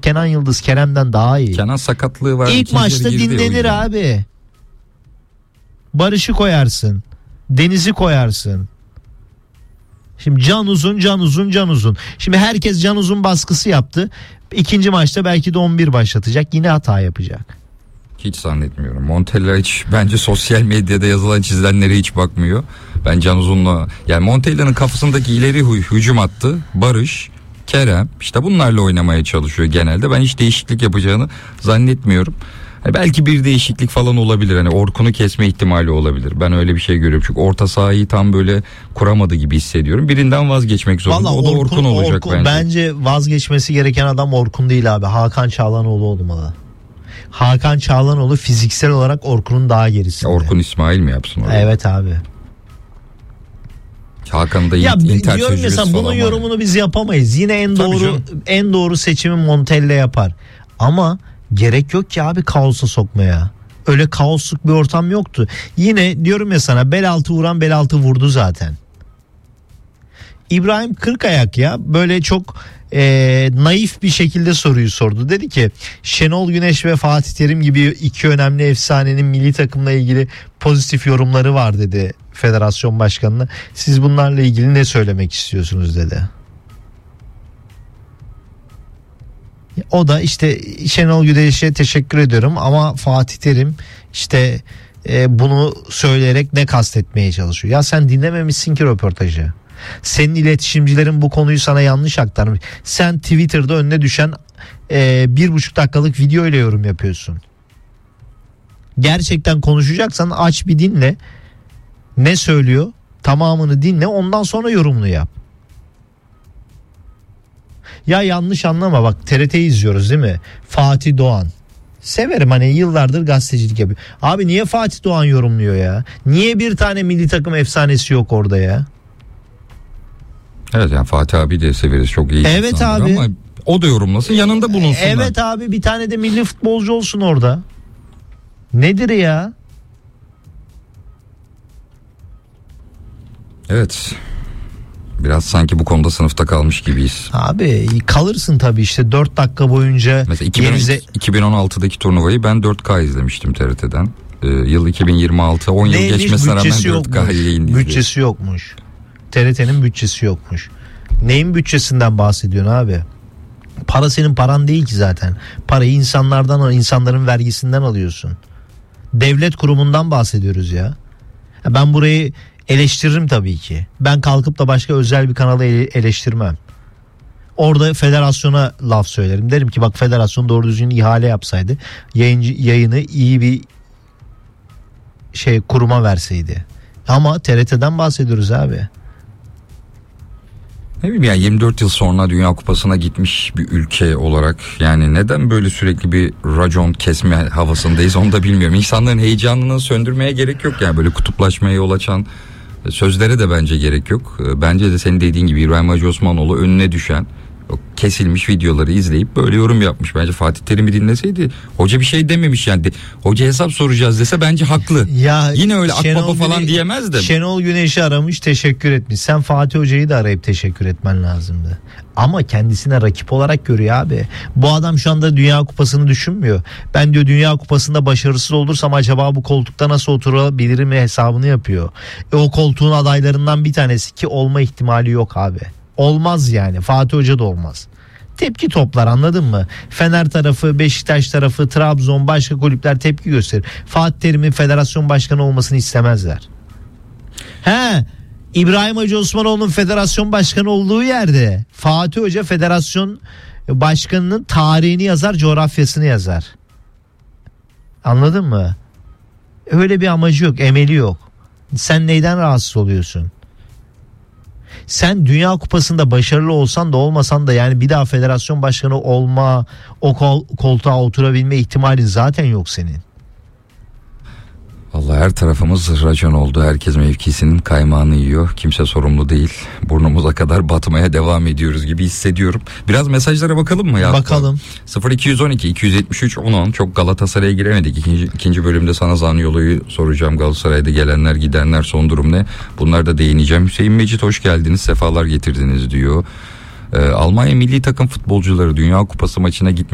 Kenan Yıldız Kerem'den daha iyi. Kenan sakatlığı var. İlk maçta dinlenir abi. Barış'ı koyarsın. Deniz'i koyarsın. Şimdi can uzun. Şimdi herkes can uzun baskısı yaptı. İkinci maçta belki de 11 başlatacak. Yine hata yapacak. Hiç zannetmiyorum. Montella hiç bence sosyal medyada yazılan çizilenlere hiç bakmıyor. Ben Can Uzun'la, yani Montella'nın kafasındaki ileri hücum hattı Barış, Kerem, işte bunlarla oynamaya çalışıyor genelde. Ben hiç değişiklik yapacağını zannetmiyorum. Belki bir değişiklik falan olabilir. Hani Orkun'u kesme ihtimali olabilir. Ben öyle bir şey görüyorum. Çünkü orta sahayı tam böyle kuramadı gibi hissediyorum. Birinden vazgeçmek zorunda. Vallahi o da Orkun olacak bence. Bence vazgeçmesi gereken adam Orkun değil abi. Hakan Çağlanoğlu olmalı. Hakan Çağlanoğlu fiziksel olarak Orkun'un daha gerisinde. Orkun İsmail mi yapsın orada? Evet abi. Hakan'da da Inter tecrübesi mesela bunun yorumunu var. Biz yapamayız. Yine en doğru seçimi Montella yapar. Ama gerek yok ki abi kaosa sokmaya. Öyle kaosluk bir ortam yoktu. Yine diyorum ya sana, bel altı vuran bel altı vurdu zaten. İbrahim Kırkayak ya böyle çok naif bir şekilde soruyu sordu. Dedi ki Şenol Güneş ve Fatih Terim gibi iki önemli efsanenin milli takımla ilgili pozitif yorumları var dedi federasyon başkanına. Siz bunlarla ilgili ne söylemek istiyorsunuz dedi. O da işte Şenol Güneş'e teşekkür ediyorum ama Fatih Terim işte bunu söyleyerek ne kastetmeye çalışıyor. Ya sen dinlememişsin ki röportajı. Senin iletişimcilerin bu konuyu sana yanlış aktarmış. Sen Twitter'da önüne düşen 1,5 dakikalık video ile yorum yapıyorsun. Gerçekten konuşacaksan aç bir dinle. Ne söylüyor? Tamamını dinle, ondan sonra yorumunu yap. Ya yanlış anlama, bak TRT'yi izliyoruz değil mi? Fatih Doğan. Severim, hani yıllardır gazetecilik yapıyor. Abi niye Fatih Doğan yorumluyor ya? Niye bir tane milli takım efsanesi yok orada ya? Evet, yani Fatih abi de severiz, çok iyi. Evet abi. Ama o da yorumlasın, yanında bulunsunlar. Evet abi, bir tane de milli futbolcu olsun orada. Nedir ya? Evet. Biraz sanki bu konuda sınıfta kalmış gibiyiz. Abi kalırsın tabii, işte 4 dakika boyunca. Mesela 2016'daki turnuvayı ben 4K izlemiştim TRT'den. Yıl 2026, 10 yıl geçmesine rağmen 4K yayın izledim. Bütçesi yokmuş. TRT'nin bütçesi yokmuş. Neyin bütçesinden bahsediyorsun abi? Para senin paran değil ki zaten. Parayı insanların vergisinden alıyorsun. Devlet kurumundan bahsediyoruz ya. Ben burayı eleştiririm tabii ki. Ben kalkıp da başka özel bir kanalı eleştirmem. Orada federasyona laf söylerim. Derim ki bak, federasyon doğru düzgün ihale yapsaydı, yayını iyi bir kuruma verseydi. Ama TRT'den bahsediyoruz abi. Ne bileyim, yani 24 yıl sonra Dünya Kupası'na gitmiş bir ülke olarak yani neden böyle sürekli bir racon kesme havasındayız onu da bilmiyorum. İnsanların heyecanını söndürmeye gerek yok, yani böyle kutuplaşmaya yol açan sözlere de bence gerek yok. Bence de senin dediğin gibi İbrahim Hacı Osmanoğlu önüne düşen o kesilmiş videoları izleyip böyle yorum yapmış. Bence Fatih Terim'i dinleseydi, hoca bir şey dememiş yani. Hoca hesap soracağız dese bence haklı. Ya yine öyle Akbaba falan diyemez de. Şenol Güneş'i aramış, teşekkür etmiş. Sen Fatih Hoca'yı da arayıp teşekkür etmen lazımdı. Ama kendisine rakip olarak görüyor abi. Bu adam şu anda Dünya Kupası'nı düşünmüyor. Ben diyor Dünya Kupası'nda başarısız olursam acaba bu koltukta nasıl oturabilirim hesabını yapıyor. O koltuğun adaylarından bir tanesi, ki olma ihtimali yok abi. Olmaz yani. Fatih Hoca da olmaz. Tepki toplar, anladın mı? Fener tarafı, Beşiktaş tarafı, Trabzon, başka kulüpler tepki gösterir. Fatih Terim'in federasyon başkanı olmasını istemezler. İbrahim Hacı Osmanoğlu'nun federasyon başkanı olduğu yerde Fatih Hoca federasyon başkanının tarihini yazar, coğrafyasını yazar. Anladın mı? Öyle bir amacı yok, emeli yok. Sen neyden rahatsız oluyorsun? Sen Dünya Kupası'nda başarılı olsan da olmasan da yani bir daha federasyon başkanı olma, o koltuğa oturabilme ihtimalin zaten yok senin. Vallahi her tarafımız racon oldu. Herkes mevkisinin kaymağını yiyor. Kimse sorumlu değil. Burnumuza kadar batmaya devam ediyoruz gibi hissediyorum. Biraz mesajlara bakalım mı ya? Bakalım. 0212 273 10. Çok Galatasaray'a giremedik. İkinci bölümde sana Zaniolo'yu soracağım. Galatasaray'da gelenler gidenler, son durum ne? Bunlar da değineceğim. Hüseyin Mecit hoş geldiniz. Sefalar getirdiniz diyor. Almanya milli takım futbolcuları Dünya Kupası maçına gitmek